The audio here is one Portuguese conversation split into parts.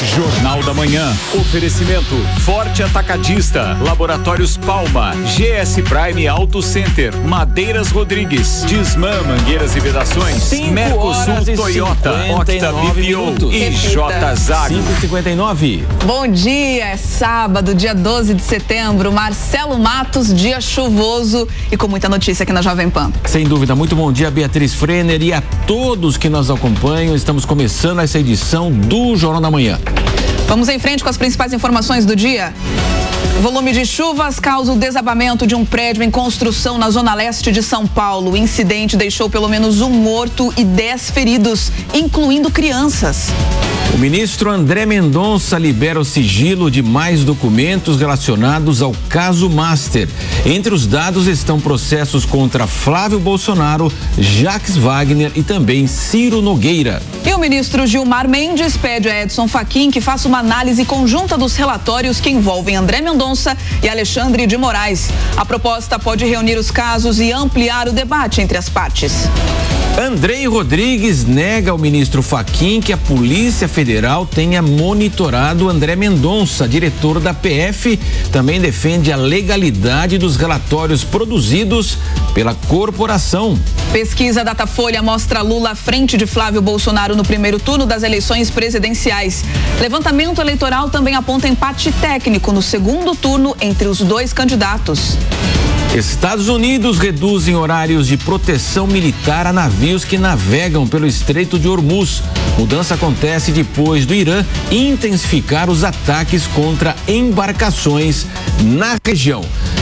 Jornal da Manhã. Oferecimento Forte Atacadista, Laboratórios Palma, GS Prime Auto Center, Madeiras Rodrigues, Disman Mangueiras e Vedações, Mercosul Toyota, Octa BPO e J Zago. 5h59. Bom dia, é sábado, dia 12 de setembro, Marcelo Matos, dia chuvoso e com muita notícia aqui na Jovem Pan. Sem dúvida, muito bom dia, Beatriz Frenner, e a todos que nos acompanham. Estamos começando essa edição do Jornal da Manhã. Vamos em frente com as principais informações do dia. Volume de chuvas causa o desabamento de um prédio em construção na zona leste de São Paulo. O incidente deixou pelo menos um morto e 10 feridos, incluindo crianças. O ministro André Mendonça libera o sigilo de mais documentos relacionados ao caso Master. Entre os dados estão processos contra Flávio Bolsonaro, Jacques Wagner e também Ciro Nogueira. E o ministro Gilmar Mendes pede a Edson Fachin que faça uma análise conjunta dos relatórios que envolvem André Mendonça e Alexandre de Moraes. A proposta pode reunir os casos e ampliar o debate entre as partes. Andrei Rodrigues nega ao ministro Fachin que a Polícia Federal tenha monitorado André Mendonça. Diretor da PF também defende a legalidade dos relatórios produzidos pela corporação. Pesquisa Datafolha mostra Lula à frente de Flávio Bolsonaro no primeiro turno das eleições presidenciais. Levantamento eleitoral também aponta empate técnico no segundo turno entre os dois candidatos. Estados Unidos reduzem horários de proteção militar a navios que navegam pelo Estreito de Hormuz. Mudança acontece depois do Irã intensificar os ataques contra embarcações na região.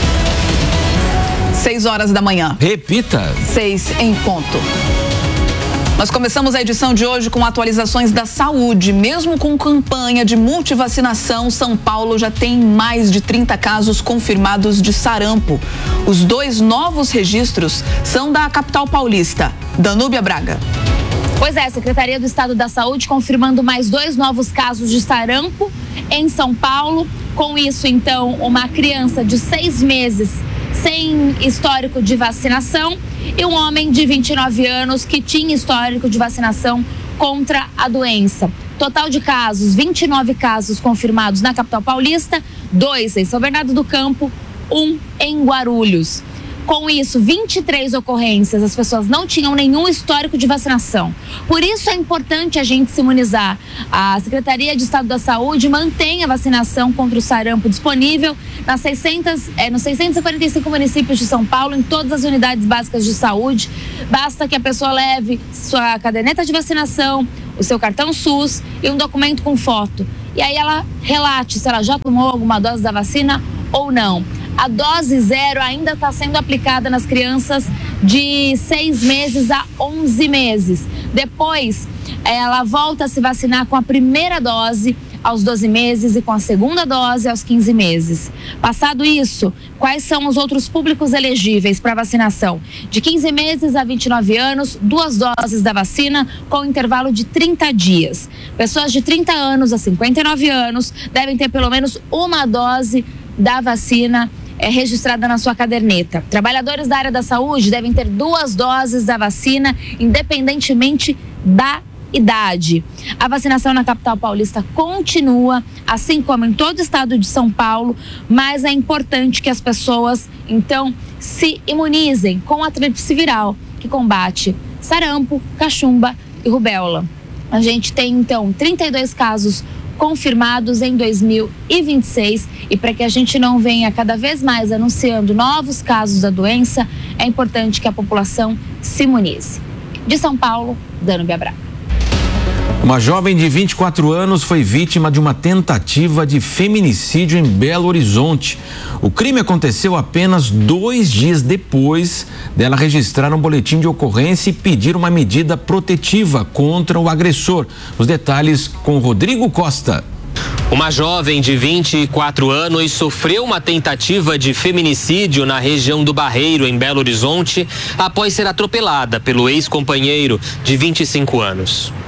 6 horas da manhã. Repita. 6 em ponto. Nós começamos a edição de hoje com atualizações da saúde. Mesmo com campanha de multivacinação, São Paulo já tem mais de 30 casos confirmados de sarampo. Os 2 novos registros são da capital paulista. Danúbia Braga. Pois é, a Secretaria do Estado da Saúde confirmando mais 2 novos casos de sarampo em São Paulo. Com isso, então, uma criança de 6 meses sem histórico de vacinação e um homem de 29 anos que tinha histórico de vacinação contra a doença. Total de casos, 29 casos confirmados na capital paulista, 2 em São Bernardo do Campo, 1 em Guarulhos. Com isso, 23 ocorrências, as pessoas não tinham nenhum histórico de vacinação. Por isso é importante a gente se imunizar. A Secretaria de Estado da Saúde mantém a vacinação contra o sarampo disponível nos 645 municípios de São Paulo, em todas as unidades básicas de saúde. Basta que a pessoa leve sua caderneta de vacinação, o seu cartão SUS e um documento com foto. E aí ela relate se ela já tomou alguma dose da vacina ou não. A dose 0 ainda está sendo aplicada nas crianças de 6 meses a 11 meses. Depois, ela volta a se vacinar com a primeira dose aos 12 meses e com a segunda dose aos 15 meses. Passado isso, quais são os outros públicos elegíveis para vacinação? De 15 meses a 29 anos, 2 doses da vacina com intervalo de 30 dias. Pessoas de 30 anos a 59 anos devem ter pelo menos uma dose da vacina registrada na sua caderneta. Trabalhadores da área da saúde devem ter 2 doses da vacina, independentemente da idade. A vacinação na capital paulista continua, assim como em todo o estado de São Paulo, mas é importante que as pessoas, então, se imunizem com a tríplice viral, que combate sarampo, cachumba e rubéola. A gente tem, então, 32 casos confirmados em 2026 e para que a gente não venha cada vez mais anunciando novos casos da doença, é importante que a população se imunize. De São Paulo, Danúbia Braga. Uma jovem de 24 anos foi vítima de uma tentativa de feminicídio em Belo Horizonte. O crime aconteceu apenas 2 dias depois dela registrar um boletim de ocorrência e pedir uma medida protetiva contra o agressor. Os detalhes com Rodrigo Costa. Uma jovem de 24 anos sofreu uma tentativa de feminicídio na região do Barreiro, em Belo Horizonte, após ser atropelada pelo ex-companheiro de 25 anos.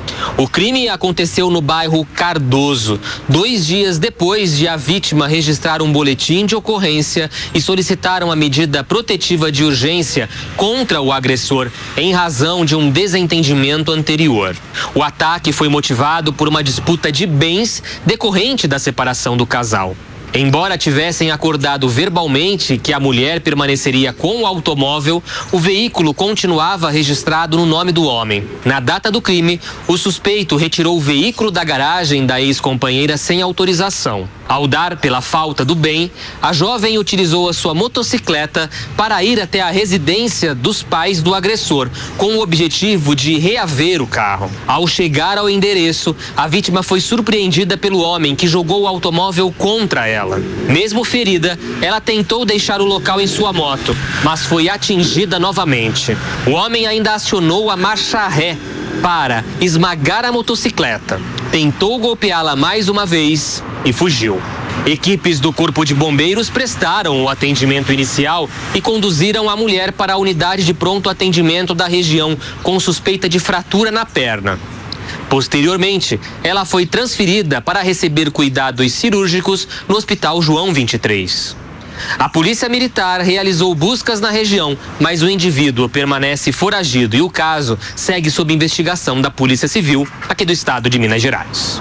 O crime aconteceu no bairro Cardoso, 2 dias depois de a vítima registrar um boletim de ocorrência e solicitar uma medida protetiva de urgência contra o agressor em razão de um desentendimento anterior. O ataque foi motivado por uma disputa de bens decorrente da separação do casal. Embora tivessem acordado verbalmente que a mulher permaneceria com o automóvel, o veículo continuava registrado no nome do homem. Na data do crime, o suspeito retirou o veículo da garagem da ex-companheira sem autorização. Ao dar pela falta do bem, a jovem utilizou a sua motocicleta para ir até a residência dos pais do agressor, com o objetivo de reaver o carro. Ao chegar ao endereço, a vítima foi surpreendida pelo homem que jogou o automóvel contra ela. Mesmo ferida, ela tentou deixar o local em sua moto, mas foi atingida novamente. O homem ainda acionou a marcha ré para esmagar a motocicleta. Tentou golpeá-la mais uma vez e fugiu. Equipes do Corpo de Bombeiros prestaram o atendimento inicial e conduziram a mulher para a unidade de pronto atendimento da região com suspeita de fratura na perna. Posteriormente, ela foi transferida para receber cuidados cirúrgicos no Hospital João 23. A Polícia Militar realizou buscas na região, mas o indivíduo permanece foragido e o caso segue sob investigação da Polícia Civil aqui do estado de Minas Gerais.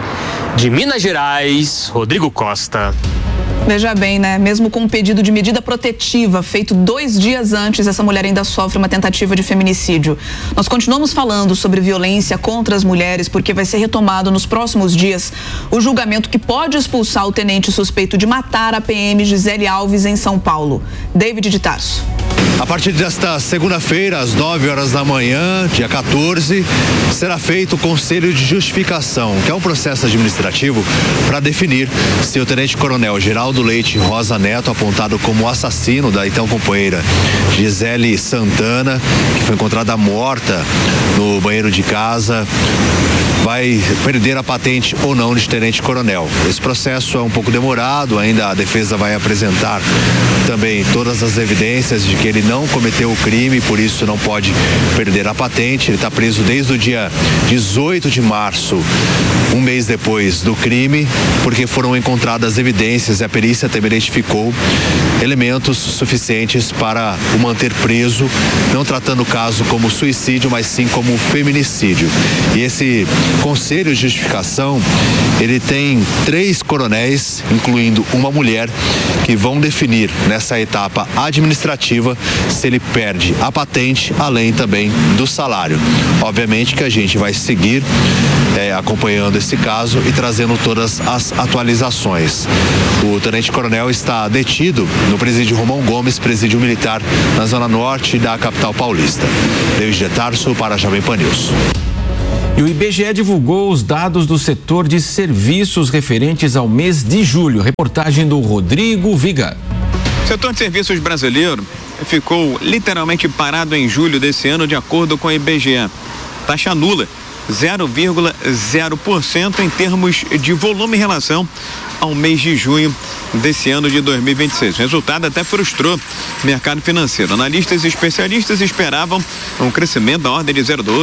De Minas Gerais, Rodrigo Costa. Veja bem, né? Mesmo com um pedido de medida protetiva feito 2 dias antes, essa mulher ainda sofre uma tentativa de feminicídio. Nós continuamos falando sobre violência contra as mulheres porque vai ser retomado nos próximos dias o julgamento que pode expulsar o tenente suspeito de matar a PM Gisele Alves em São Paulo. David de Tarso. A partir desta segunda-feira, às 9 horas da manhã, dia 14, será feito o Conselho de Justificação, que é um processo administrativo para definir se o tenente-coronel Geraldo Leite Rosa Neto, apontado como assassino da então companheira Gisele Santana, que foi encontrada morta no banheiro de casa, vai perder a patente ou não de tenente-coronel. Esse processo é um pouco demorado, ainda a defesa vai apresentar também todas as evidências de que ele não cometeu o crime, por isso não pode perder a patente. Ele está preso desde o dia 18 de março, um mês depois do crime, porque foram encontradas evidências e a perícia também identificou elementos suficientes para o manter preso, não tratando o caso como suicídio, mas sim como feminicídio. E esse Conselho de Justificação, ele tem 3 coronéis, incluindo uma mulher, que vão definir nessa etapa administrativa se ele perde a patente, além também do salário. Obviamente que a gente vai seguir acompanhando esse caso e trazendo todas as atualizações. O tenente-coronel está detido no presídio Romão Gomes, presídio militar na zona norte da capital paulista. David de Tarso para a Jovem Pan News. E o IBGE divulgou os dados do setor de serviços referentes ao mês de julho. Reportagem do Rodrigo Viga. O setor de serviços brasileiro ficou literalmente parado em julho desse ano, de acordo com o IBGE. Taxa nula, 0,0% em termos de volume em relação ao mês de junho desse ano de 2026. O resultado até frustrou o mercado financeiro. Analistas e especialistas esperavam um crescimento da ordem de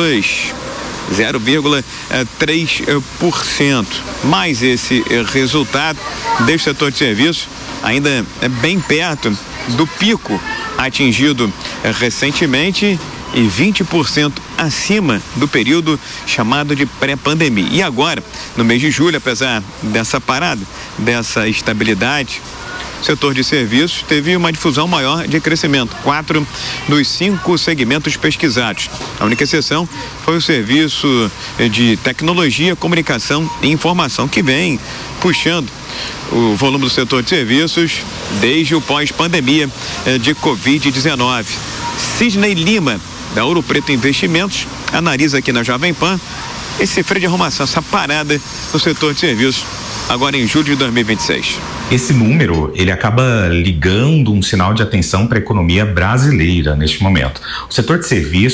0,3%. Mas esse resultado deste setor de serviços ainda é bem perto do pico atingido recentemente e 20% acima do período chamado de pré-pandemia. E agora, no mês de julho, apesar dessa parada, dessa estabilidade, o setor de serviços teve uma difusão maior de crescimento. 4 dos 5 segmentos pesquisados. A única exceção foi o serviço de tecnologia, comunicação e informação, que vem puxando o volume do setor de serviços desde o pós-pandemia de Covid-19. Sidney Lima, da Ouro Preto Investimentos, analisa aqui na Jovem Pan esse freio de arrumação, essa parada no setor de serviços, agora em julho de 2026. Esse número, ele acaba ligando um sinal de atenção para a economia brasileira neste momento. O setor de serviços,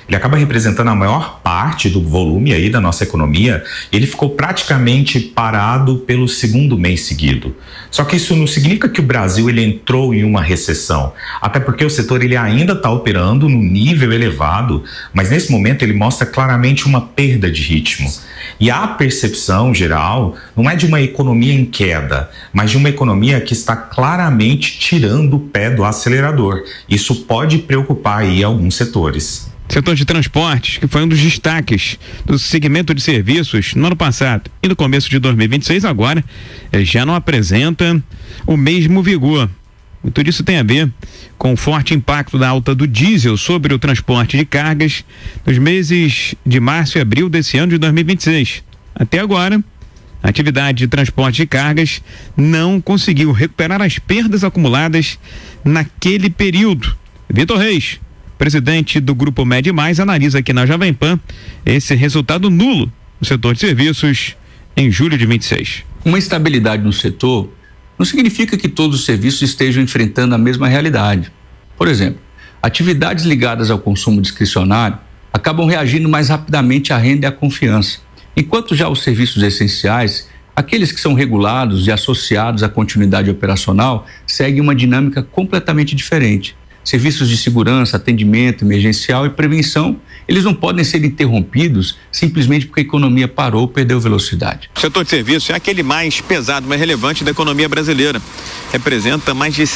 ele acaba representando a maior parte do volume aí da nossa economia. Ele ficou praticamente parado pelo segundo mês seguido. Só que isso não significa que o Brasil ele entrou em uma recessão, até porque o setor ele ainda está operando no nível elevado, mas nesse momento ele mostra claramente uma perda de ritmo. E a percepção geral não é de uma economia em queda, mas de uma economia que está claramente tirando o pé do acelerador. Isso pode preocupar aí alguns setores. Setor de transportes, que foi um dos destaques do segmento de serviços no ano passado e no começo de 2026, agora já não apresenta o mesmo vigor. Muito disso tem a ver com o forte impacto da alta do diesel sobre o transporte de cargas nos meses de março e abril desse ano de 2026. Até agora, a atividade de transporte de cargas não conseguiu recuperar as perdas acumuladas naquele período. Vitor Reis, presidente do Grupo Med Mais, analisa aqui na Jovem Pan esse resultado nulo no setor de serviços em julho de 26. Uma estabilidade no setor não significa que todos os serviços estejam enfrentando a mesma realidade. Por exemplo, atividades ligadas ao consumo discricionário acabam reagindo mais rapidamente à renda e à confiança, enquanto já os serviços essenciais, aqueles que são regulados e associados à continuidade operacional, seguem uma dinâmica completamente diferente. Serviços de segurança, atendimento emergencial e prevenção, eles não podem ser interrompidos simplesmente porque a economia parou ou perdeu velocidade. O setor de serviços é aquele mais pesado, mais relevante da economia brasileira. Representa mais de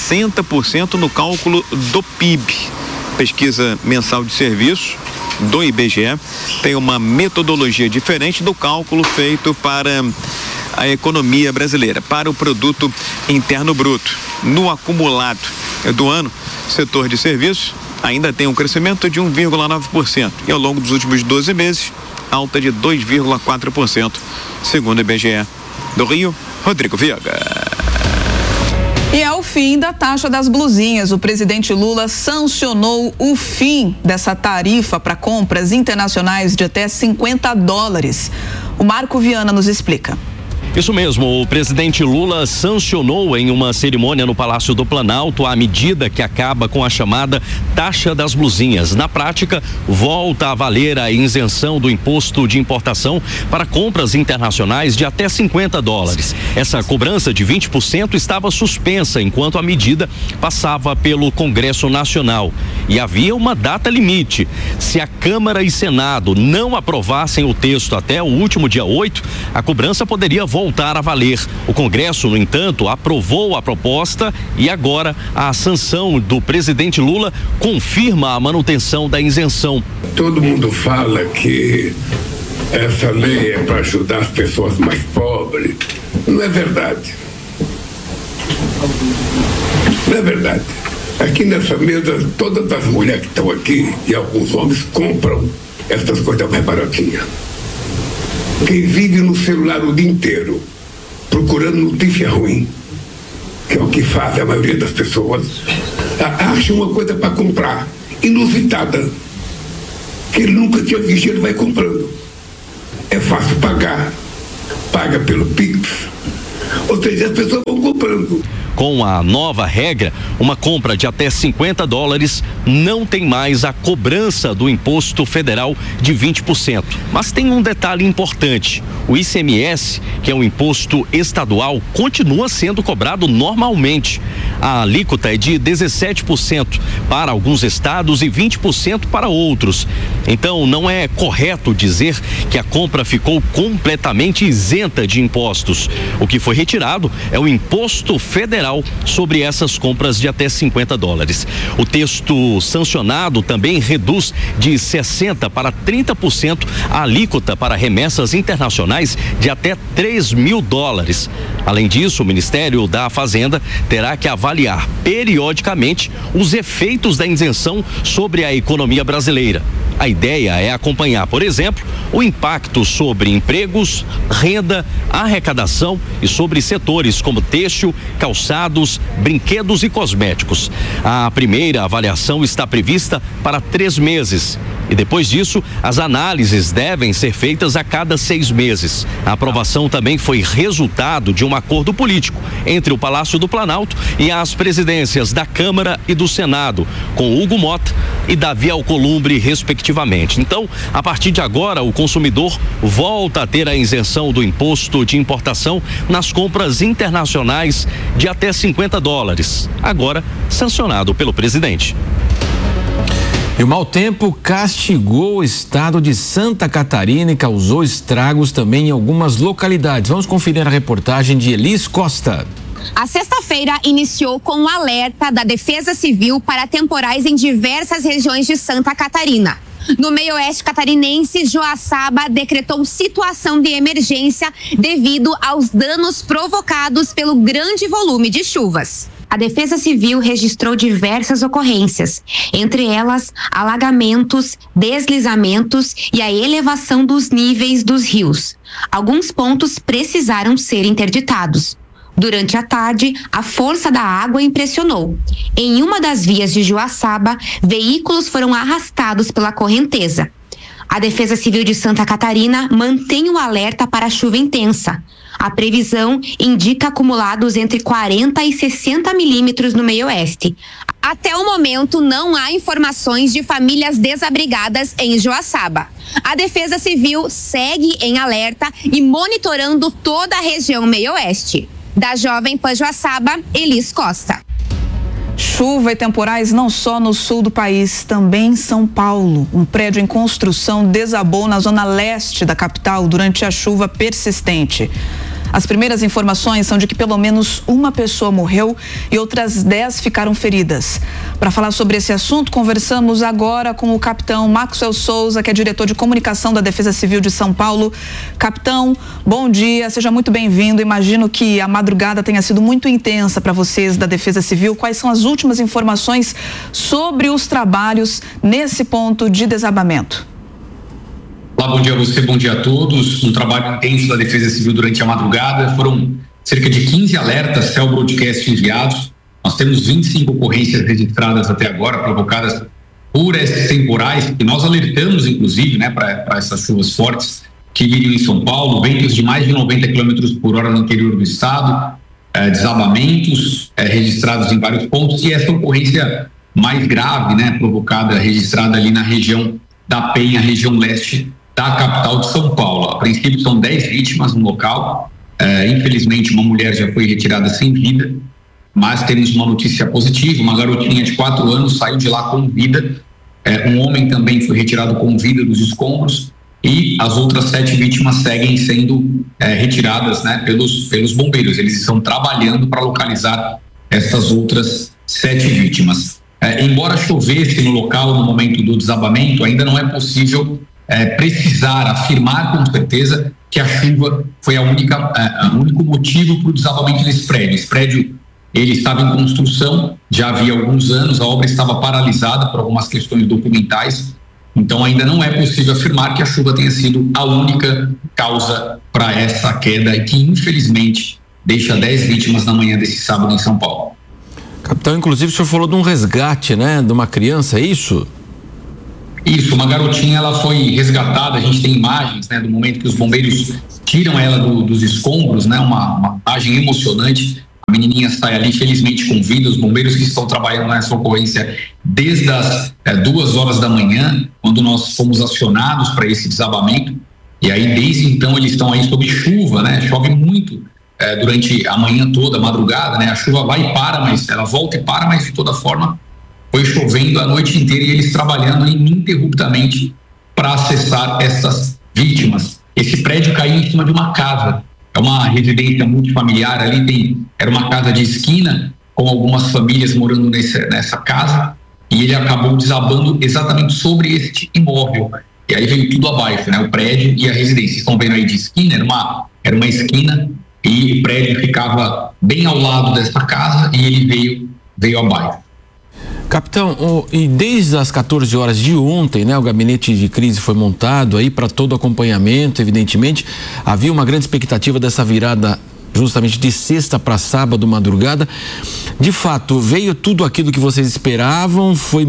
60% no cálculo do PIB. Pesquisa mensal de serviços do IBGE tem uma metodologia diferente do cálculo feito para a economia brasileira, para o produto interno bruto. No acumulado do ano, o setor de serviços ainda tem um crescimento de 1,9% e ao longo dos últimos 12 meses, alta de 2,4%, segundo o IBGE. Do Rio, Rodrigo Viega. E é o fim da taxa das blusinhas. O presidente Lula sancionou o fim dessa tarifa para compras internacionais de até $50. O Marco Viana nos explica. Isso mesmo, o presidente Lula sancionou em uma cerimônia no Palácio do Planalto a medida que acaba com a chamada taxa das blusinhas. Na prática, volta a valer a isenção do imposto de importação para compras internacionais de até $50. Essa cobrança de 20% estava suspensa enquanto a medida passava pelo Congresso Nacional. E havia uma data limite. Se a Câmara e Senado não aprovassem o texto até o último dia 8, a cobrança poderia voltar a valer. O Congresso, no entanto, aprovou a proposta e agora a sanção do presidente Lula confirma a manutenção da isenção. Todo mundo fala que essa lei é para ajudar as pessoas mais pobres. Não é verdade. Não é verdade. Aqui nessa mesa, todas as mulheres que estão aqui e alguns homens compram essas coisas mais baratinhas. Quem vive no celular o dia inteiro procurando notícia ruim, que é o que faz a maioria das pessoas, acha uma coisa para comprar inusitada, que ele nunca tinha visto, ele vai comprando. É fácil pagar, paga pelo Pix, ou seja, as pessoas vão comprando. Com a nova regra, uma compra de até $50 não tem mais a cobrança do imposto federal de 20%. Mas tem um detalhe importante: o ICMS, que é um imposto estadual, continua sendo cobrado normalmente. A alíquota é de 17% para alguns estados e 20% para outros. Então, não é correto dizer que a compra ficou completamente isenta de impostos. O que foi retirado é o imposto federal sobre essas compras de até $50. O texto sancionado também reduz de 60% para 30% a alíquota para remessas internacionais de até $3 mil. Além disso, o Ministério da Fazenda terá que avaliar periodicamente os efeitos da isenção sobre a economia brasileira. A ideia é acompanhar, por exemplo, o impacto sobre empregos, renda, arrecadação e sobre setores como têxtil, calçados, brinquedos e cosméticos. A primeira avaliação está prevista para 3 meses E depois disso, as análises devem ser feitas a cada 6 meses. A aprovação também foi resultado de um acordo político entre o Palácio do Planalto e as presidências da Câmara e do Senado, com Hugo Mota e Davi Alcolumbre, respectivamente. Então, a partir de agora, o consumidor volta a ter a isenção do imposto de importação nas compras internacionais de até $50, agora sancionado pelo presidente. E o mau tempo castigou o estado de Santa Catarina e causou estragos também em algumas localidades. Vamos conferir a reportagem de Elis Costa. A sexta-feira iniciou com um alerta da Defesa Civil para temporais em diversas regiões de Santa Catarina. No meio-oeste catarinense, Joaçaba decretou situação de emergência devido aos danos provocados pelo grande volume de chuvas. A Defesa Civil registrou diversas ocorrências, entre elas alagamentos, deslizamentos e a elevação dos níveis dos rios. Alguns pontos precisaram ser interditados. Durante a tarde, a força da água impressionou. Em uma das vias de Joaçaba, veículos foram arrastados pela correnteza. A Defesa Civil de Santa Catarina mantém o alerta para chuva intensa. A previsão indica acumulados entre 40 e 60 milímetros no meio-oeste. Até o momento, não há informações de famílias desabrigadas em Joaçaba. A Defesa Civil segue em alerta e monitorando toda a região meio-oeste. Da Jovem Pan Joaçaba, Elis Costa. Chuva e temporais não só no sul do país, também em São Paulo. Um prédio em construção desabou na zona leste da capital durante a chuva persistente. As primeiras informações são de que pelo menos uma pessoa morreu e outras 10 ficaram feridas. Para falar sobre esse assunto, conversamos agora com o capitão Maxwell Souza, que é diretor de comunicação da Defesa Civil de São Paulo. Capitão, bom dia, seja muito bem-vindo. Imagino que a madrugada tenha sido muito intensa para vocês da Defesa Civil. Quais são as últimas informações sobre os trabalhos nesse ponto de desabamento? Olá, bom dia a você, bom dia a todos. Um trabalho intenso da Defesa Civil durante a madrugada. Foram cerca de 15 alertas Cell Broadcast enviados. Nós temos 25 ocorrências registradas até agora, provocadas por esses temporais, que nós alertamos, inclusive, para essas chuvas fortes que viriam em São Paulo, ventos de mais de 90 km por hora no interior do estado, desabamentos registrados em vários pontos, e essa ocorrência mais grave, provocada, registrada ali na região da Penha, região leste da capital de São Paulo. A princípio são 10 vítimas no local. Infelizmente uma mulher já foi retirada sem vida, mas temos uma notícia positiva. Uma garotinha de 4 anos saiu de lá com vida. Um homem também foi retirado com vida dos escombros, e as outras 7 vítimas seguem sendo retiradas pelos bombeiros. Eles estão trabalhando para localizar essas outras 7 vítimas. Embora chovesse no local no momento do desabamento, ainda não é possível precisar, afirmar com certeza que a chuva foi o único motivo para o desabamento desse prédio. Esse prédio, ele estava em construção já havia alguns anos, a obra estava paralisada por algumas questões documentais, então ainda não é possível afirmar que a chuva tenha sido a única causa para essa queda, que infelizmente deixa 10 vítimas na manhã desse sábado em São Paulo. Capitão, inclusive o senhor falou de um resgate, de uma criança, é isso? Isso, uma garotinha, ela foi resgatada. A gente tem imagens, do momento que os bombeiros tiram ela dos escombros, uma imagem emocionante. A menininha sai ali, felizmente, com vida. Os bombeiros que estão trabalhando nessa ocorrência desde as 2 horas da manhã, quando nós fomos acionados para esse desabamento. E aí, desde então, eles estão aí sob chuva, chove muito durante a manhã toda, a madrugada, a chuva vai e para, mas ela volta e para, mas de toda forma foi chovendo a noite inteira e eles trabalhando ininterruptamente para acessar essas vítimas. Esse prédio caiu em cima de uma casa, é uma residência multifamiliar ali, era uma casa de esquina com algumas famílias morando nessa casa, e ele acabou desabando exatamente sobre este imóvel, e aí veio tudo abaixo, o prédio e a residência. Vocês estão vendo aí de esquina, era uma esquina, e o prédio ficava bem ao lado dessa casa e ele veio abaixo. Capitão, e desde as 14 horas de ontem, o gabinete de crise foi montado aí para todo acompanhamento, evidentemente. Havia uma grande expectativa dessa virada justamente de sexta para sábado, madrugada. De fato, veio tudo aquilo que vocês esperavam? Foi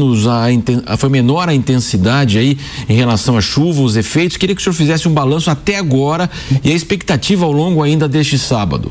menor a intensidade aí em relação à chuva, os efeitos? Queria que o senhor fizesse um balanço até agora e a expectativa ao longo ainda deste sábado.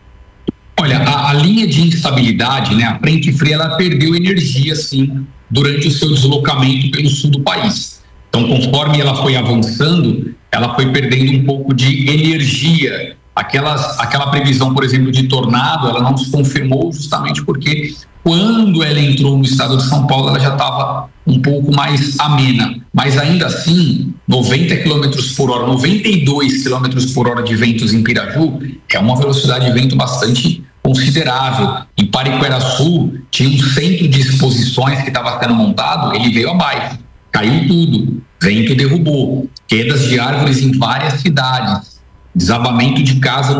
Olha, a linha de instabilidade, né, a frente fria, ela perdeu energia, sim, durante o seu deslocamento pelo sul do país. Então, conforme ela foi avançando, ela foi perdendo um pouco de energia. Aquela previsão, por exemplo, de tornado, ela não se confirmou justamente porque quando ela entrou no estado de São Paulo, ela já estava um pouco mais amena. Mas ainda assim, 90 km por hora, 92 km por hora de ventos em Piraju, é uma velocidade de vento bastante considerável. Em Pariquera-Sul, tinha um centro de exposições que estava sendo montado, ele veio abaixo, caiu tudo, vento derrubou, quedas de árvores em várias cidades, desabamento de casa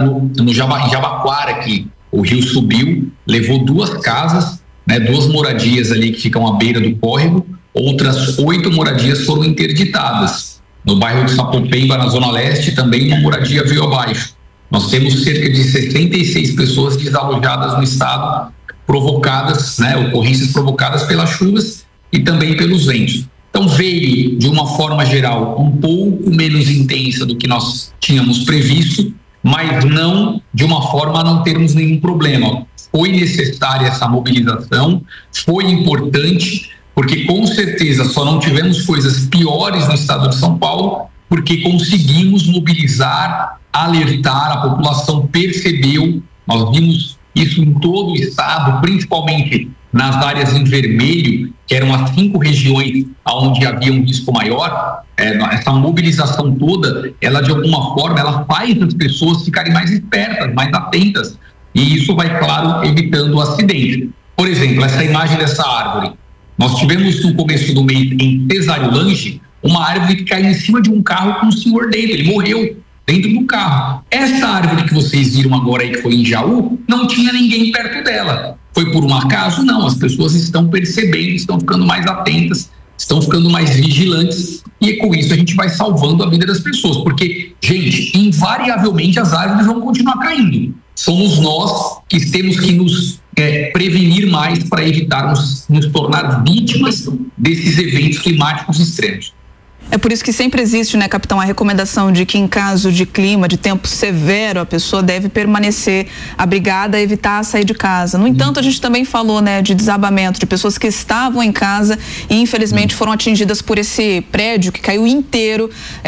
no Jabaquara aqui. O rio subiu, levou 2 casas, né, 2 moradias ali que ficam à beira do córrego, outras 8 moradias foram interditadas. No bairro de Sapopemba, na Zona Leste, também uma moradia veio abaixo. Nós temos cerca de 76 pessoas desalojadas no estado, provocadas, né, ocorrências provocadas pelas chuvas e também pelos ventos. Então veio, de uma forma geral, um pouco menos intensa do que nós tínhamos previsto, mas não de uma forma a não termos nenhum problema. Foi necessária essa mobilização, foi importante, porque com certeza só não tivemos coisas piores no estado de São Paulo, porque conseguimos mobilizar, alertar, a população percebeu, nós vimos isso em todo o estado, principalmente nas áreas em vermelho, que eram as 5 regiões onde havia um risco maior. Essa mobilização toda, ela de alguma forma, ela faz as pessoas ficarem mais espertas, mais atentas, e isso vai, claro, evitando o acidente. Por exemplo, essa imagem dessa árvore, nós tivemos no começo do mês em Cesário Lange, uma árvore que caiu em cima de um carro com o senhor dentro, ele morreu dentro do carro. Essa árvore que vocês viram agora aí, que foi em Jaú, não tinha ninguém perto dela. Foi por um acaso? Não, as pessoas estão percebendo, estão ficando mais atentas, estão ficando mais vigilantes, e com isso a gente vai salvando a vida das pessoas, porque, gente, invariavelmente as árvores vão continuar caindo. Somos nós que temos que nos prevenir mais para evitarmos nos tornar vítimas desses eventos climáticos extremos. É por isso que sempre existe, né, capitão, a recomendação de que em caso de clima, de tempo severo, a pessoa deve permanecer abrigada, evitar sair de casa. No entanto, a gente também falou, né, de desabamento, de pessoas que estavam em casa e infelizmente foram atingidas por esse prédio que caiu inteiro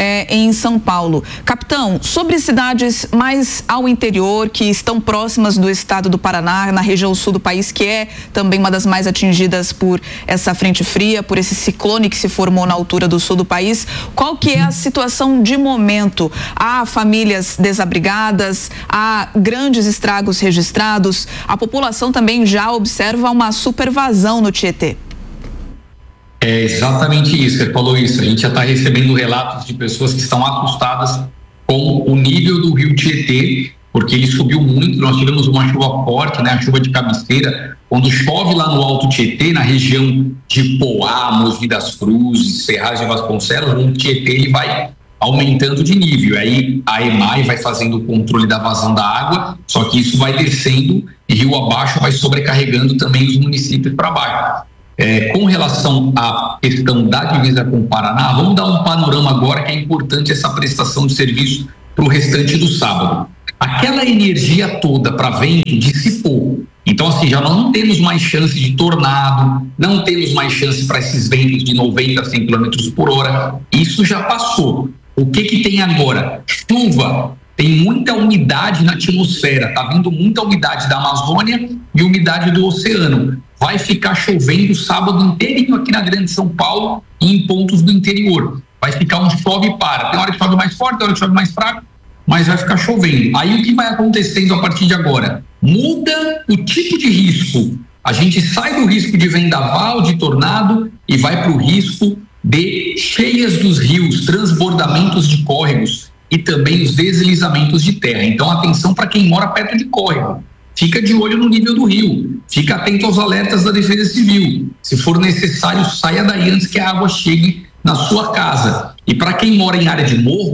em São Paulo. Capitão, sobre cidades mais ao interior, que estão próximas do estado do Paraná, na região sul do país, que é também uma das mais atingidas por essa frente fria, por esse ciclone que se formou na altura do sul do país, qual que é a situação de momento? Há famílias desabrigadas, há grandes estragos registrados, a população também já observa uma supervasão no Tietê. É exatamente isso, você falou isso, a gente já está recebendo relatos de pessoas que estão assustadas com o nível do rio Tietê, porque ele subiu muito. Nós tivemos uma chuva forte, né, a chuva de cabeceira, quando chove lá no Alto Tietê, na região de Poá, Mogi das Cruzes, Serragem de Vasconcelos, o Tietê ele vai aumentando de nível. Aí a EMAI vai fazendo o controle da vazão da água, só que isso vai descendo e rio abaixo vai sobrecarregando também os municípios para baixo. Com relação à questão da divisa com o Paraná, vamos dar um panorama agora que é importante essa prestação de serviço para o restante do sábado. Aquela energia toda para vento dissipou. Então, assim, já não temos mais chance de tornado, não temos mais chance para esses ventos de 90 a 100 km por hora. Isso já passou. O que tem agora? Chuva. Tem muita umidade na atmosfera. Está vindo muita umidade da Amazônia e umidade do oceano. Vai ficar chovendo o sábado inteirinho aqui na Grande São Paulo e em pontos do interior. Vai ficar um chove e para. Tem hora que chove mais forte, tem hora que chove mais fraco, mas vai ficar chovendo. Aí o que vai acontecendo a partir de agora? Muda o tipo de risco. A gente sai do risco de vendaval, de tornado, e vai para o risco de cheias dos rios, transbordamentos de córregos e também os deslizamentos de terra. Então, atenção para quem mora perto de córrego. Fica de olho no nível do rio. Fica atento aos alertas da Defesa Civil. Se for necessário, saia daí antes que a água chegue na sua casa. E para quem mora em área de morro,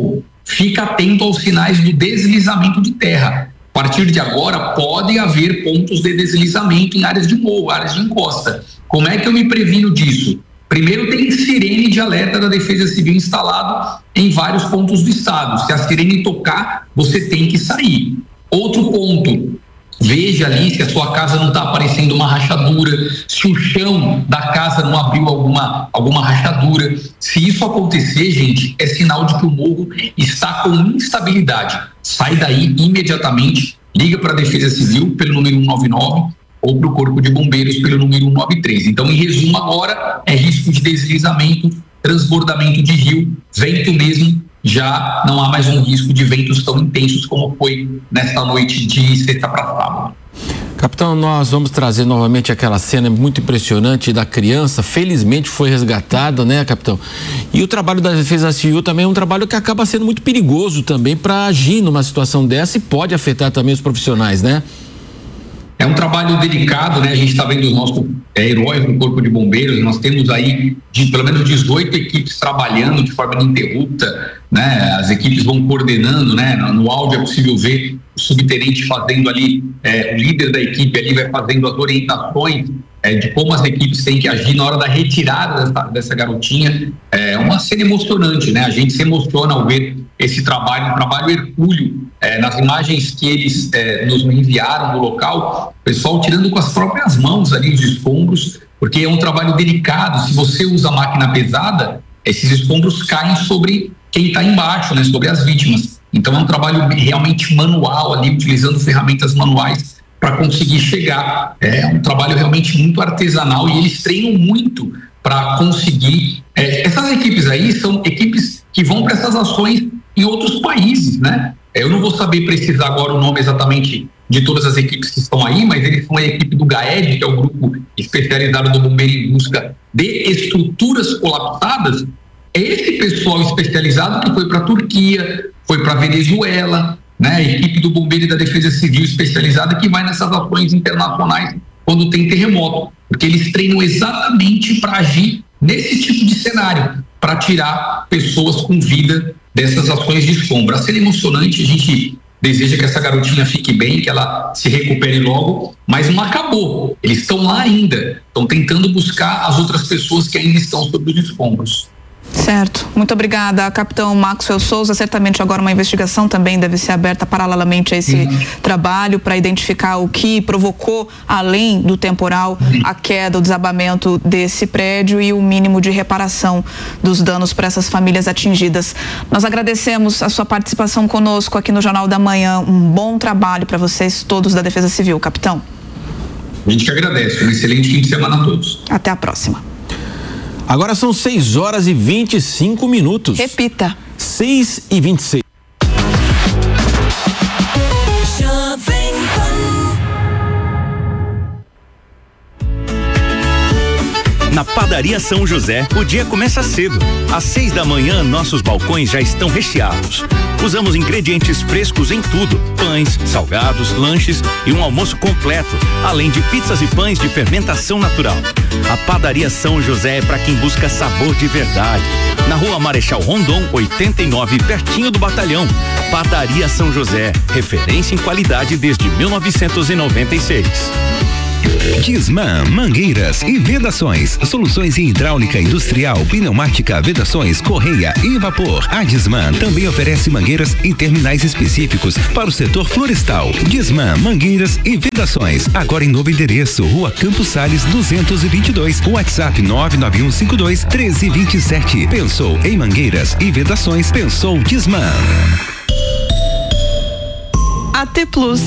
fica atento aos sinais do deslizamento de terra. A partir de agora, pode haver pontos de deslizamento em áreas de morro, áreas de encosta. Como é que eu me previno disso? Primeiro, tem sirene de alerta da Defesa Civil instalado em vários pontos do estado. Se a sirene tocar, você tem que sair. Outro ponto, veja ali se a sua casa não está aparecendo uma rachadura, se o chão da casa não abriu alguma rachadura. Se isso acontecer, gente, é sinal de que o morro está com instabilidade. Sai daí imediatamente, liga para a Defesa Civil pelo número 199 ou para o Corpo de Bombeiros pelo número 193. Então, em resumo, agora é risco de deslizamento, transbordamento de rio, vento mesmo. Já não há mais um risco de ventos tão intensos como foi nesta noite de sexta para sábado. Capitão, nós vamos trazer novamente aquela cena muito impressionante da criança, felizmente foi resgatada, né, capitão? E o trabalho da Defesa Civil também é um trabalho que acaba sendo muito perigoso também para agir numa situação dessa e pode afetar também os profissionais, né? É um trabalho delicado, né? A gente está vendo os nossos heróis no Corpo de Bombeiros. Nós temos aí pelo menos 18 equipes trabalhando de forma ininterrupta, né? As equipes vão coordenando, né? No áudio é possível ver o subtenente fazendo ali, o líder da equipe ali vai fazendo as orientações de como as equipes têm que agir na hora da retirada dessa garotinha. É uma cena emocionante, né? A gente se emociona ao ver esse trabalho, um trabalho hercúleo. Nas imagens que eles nos enviaram do local, o pessoal tirando com as próprias mãos ali os escombros, porque é um trabalho delicado. Se você usa máquina pesada, esses escombros caem sobre quem está embaixo, né? Sobre as vítimas. Então é um trabalho realmente manual ali, utilizando ferramentas manuais para conseguir chegar. É um trabalho realmente muito artesanal e eles treinam muito para conseguir. Essas equipes aí são equipes que vão para essas ações em outros países, né? Eu não vou saber precisar agora o nome exatamente de todas as equipes que estão aí, mas eles são a equipe do GAED, que é o grupo especializado do Bombeiro em Busca de Estruturas Colapsadas. É esse pessoal especializado que foi para a Turquia, foi para a Venezuela, né? A equipe do Bombeiro e da Defesa Civil especializada que vai nessas ações internacionais quando tem terremoto, porque eles treinam exatamente para agir nesse tipo de cenário, para tirar pessoas com vida dessas ações de escombro. A ser emocionante, a gente deseja que essa garotinha fique bem, que ela se recupere logo, mas não acabou. Eles estão lá ainda, estão tentando buscar as outras pessoas que ainda estão sobre os escombros. Certo. Muito obrigada, capitão Maxwell Souza. Certamente agora uma investigação também deve ser aberta paralelamente a esse trabalho para identificar o que provocou, além do temporal, a queda, o desabamento desse prédio e o mínimo de reparação dos danos para essas famílias atingidas. Nós agradecemos a sua participação conosco aqui no Jornal da Manhã. Um bom trabalho para vocês todos da Defesa Civil, capitão. A gente que agradece. Um excelente fim de semana a todos. Até a próxima. Agora são 6h25. Repita. 6h26. Na Padaria São José, o dia começa cedo. Às 6 da manhã, nossos balcões já estão recheados. Usamos ingredientes frescos em tudo: pães, salgados, lanches e um almoço completo, além de pizzas e pães de fermentação natural. A Padaria São José é para quem busca sabor de verdade. Na Rua Marechal Rondon, 89, pertinho do Batalhão. Padaria São José, referência em qualidade desde 1996. Disman, mangueiras e vedações, soluções em hidráulica industrial, pneumática, vedações, correia e vapor. A Disman também oferece mangueiras em terminais específicos para o setor florestal. Disman, mangueiras e vedações, agora em novo endereço, Rua Campos Sales 222, WhatsApp 99152-1327. Pensou em mangueiras e vedações, pensou Disman. AT Plus.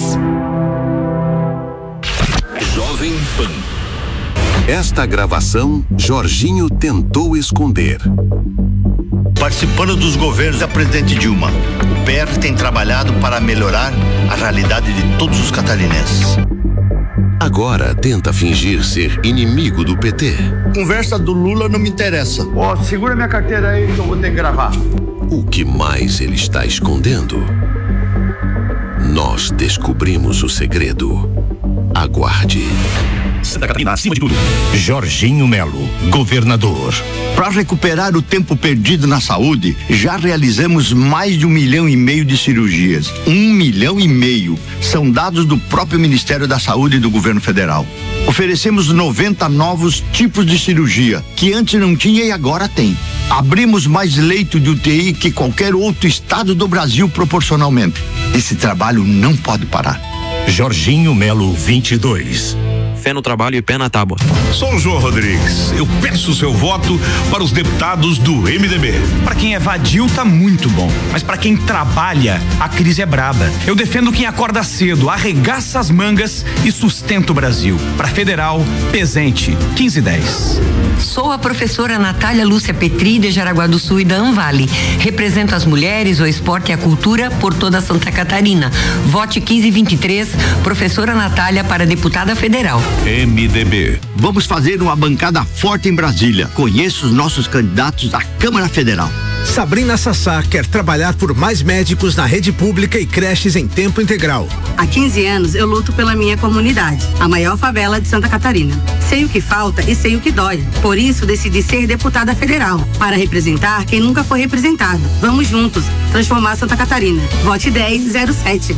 Jovem Pan. Esta gravação, Jorginho tentou esconder. Participando dos governos da presidente Dilma, o PR tem trabalhado para melhorar a realidade de todos os catarinenses. Agora tenta fingir ser inimigo do PT. Conversa do Lula não me interessa. Segura minha carteira aí que eu vou ter que gravar. O que mais ele está escondendo? Nós descobrimos o segredo. Aguarde. Santa Catarina, acima de tudo. Jorginho Melo, governador. Para recuperar o tempo perdido na saúde, já realizamos mais de 1,5 milhão de cirurgias. 1,5 milhão. São dados do próprio Ministério da Saúde e do Governo Federal. Oferecemos 90 novos tipos de cirurgia, que antes não tinha e agora tem. Abrimos mais leito de UTI que qualquer outro estado do Brasil proporcionalmente. Esse trabalho não pode parar. Jorginho Melo 22. Fé no trabalho e pé na tábua. Sou o João Rodrigues. Eu peço o seu voto para os deputados do MDB. Para quem é vadio, tá muito bom. Mas para quem trabalha, a crise é braba. Eu defendo quem acorda cedo, arregaça as mangas e sustenta o Brasil. Para Federal, Pesente, 1510. Sou a professora Natália Lúcia Petri, de Jaraguá do Sul e da Anvale. Represento as mulheres, o esporte e a cultura por toda Santa Catarina. Vote 1523, professora Natália para deputada federal. MDB. Vamos fazer uma bancada forte em Brasília. Conheço os nossos candidatos à Câmara Federal. Sabrina Sassá quer trabalhar por mais médicos na rede pública e creches em tempo integral. Há 15 anos eu luto pela minha comunidade, a maior favela de Santa Catarina. Sei o que falta e sei o que dói. Por isso decidi ser deputada federal, para representar quem nunca foi representado. Vamos juntos transformar Santa Catarina. Vote 1007.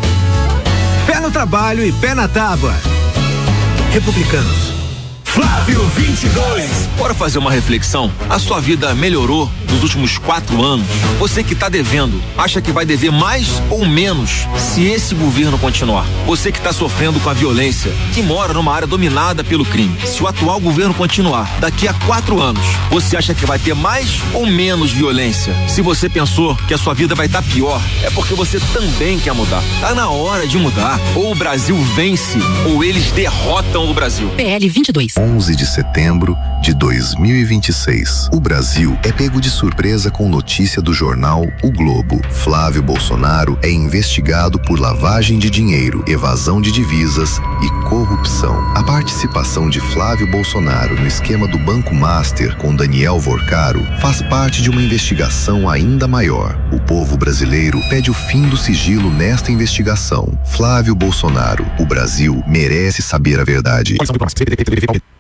Pé no trabalho e pé na tábua. Republicanos. Flávio 22. Bora fazer uma reflexão? A sua vida melhorou nos últimos 4 anos? Você que está devendo, acha que vai dever mais ou menos se esse governo continuar? Você que está sofrendo com a violência, que mora numa área dominada pelo crime, se o atual governo continuar, daqui a 4 anos, você acha que vai ter mais ou menos violência? Se você pensou que a sua vida vai estar pior, é porque você também quer mudar. Tá na hora de mudar. Ou o Brasil vence, ou eles derrotam o Brasil. PL 22. 11 de setembro de 2026. O Brasil é pego de surpresa com notícia do jornal O Globo. Flávio Bolsonaro é investigado por lavagem de dinheiro, evasão de divisas e corrupção. A participação de Flávio Bolsonaro no esquema do Banco Master com Daniel Vorcaro faz parte de uma investigação ainda maior. O povo brasileiro pede o fim do sigilo nesta investigação. Flávio Bolsonaro, o Brasil merece saber a verdade.